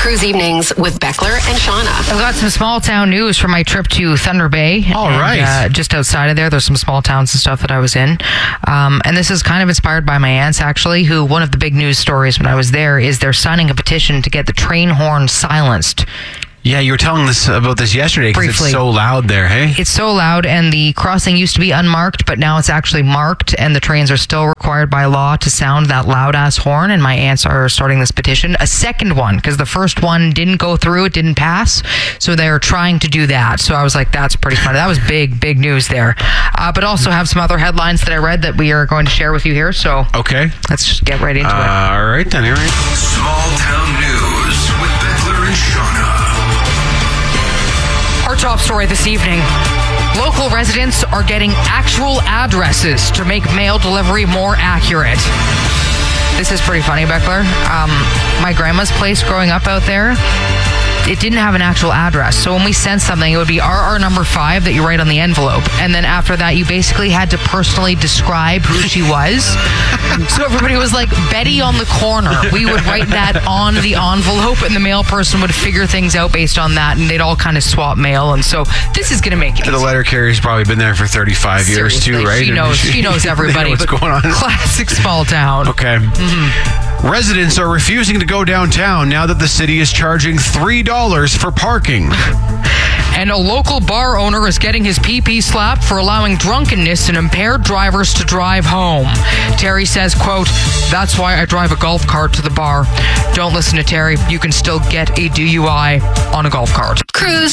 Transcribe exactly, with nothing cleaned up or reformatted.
Cruise Evenings with Beckler and Shauna. I've got some small town news from my trip to Thunder Bay. All and, right. Uh, just outside of there, there's some small towns and stuff that I was in. Um, and this is kind of inspired by my aunts, actually, who one of the big news stories when I was there is they're signing a petition to get the train horn silenced. Yeah, you were telling us about this yesterday because Briefly. it's so loud there, hey? It's so loud, and the crossing used to be unmarked, but now it's actually marked, and the trains are still required by law to sound that loud-ass horn, and my aunts are starting this petition. A second one, because the first one didn't go through, it didn't pass, so they're trying to do that. So I was like, that's pretty funny. That was big, big news there. Uh, but also have some other headlines that I read that we are going to share with you here, so Okay. let's just get right into Uh, it. all right, then. All right. Small Town News with Beckler and Shauna. Our top story this evening. Local residents are getting actual addresses to make mail delivery more accurate. This is pretty funny, Beckler. Um, my grandma's place growing up out there, it didn't have an actual address. So when we sent something, it would be R R number five that you write on the envelope. And then after that, you basically had to personally describe who she was. So everybody was like, Betty on the corner. We would write that on the envelope, and the mail person would figure things out based on that, and they'd all kind of swap mail. And so this is going to make it The easy. letter carrier's probably been there for thirty-five years Seriously, too, right? She And knows. She knows everybody. they know what's but going on. Classic small town. Okay. Mm-hmm. Residents are refusing to go downtown now that the city is charging three dollars for parking. And a local bar owner is getting his P P slapped for allowing drunkenness and impaired drivers to drive home. Terry says, quote, "That's why I drive a golf cart to the bar." Don't listen to Terry. You can still get a D U I on a golf cart. Cruise